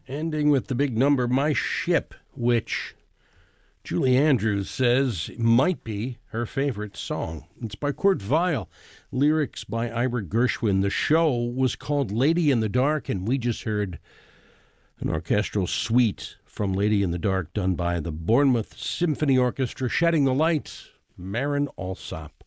Ending with the big number, My Ship, which Julie Andrews says might be her favorite song. It's by Kurt Weill, lyrics by Ira Gershwin. The show was called Lady in the Dark, and we just heard an orchestral suite from Lady in the Dark done by the Bournemouth Symphony Orchestra, shedding the light, Marin Alsop.